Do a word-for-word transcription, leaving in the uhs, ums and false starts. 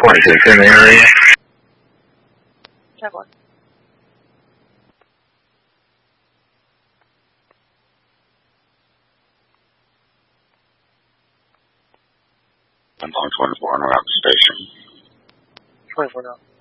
twenty-six in the area. Check one. I'm on twenty-four on around the station. twenty-four now.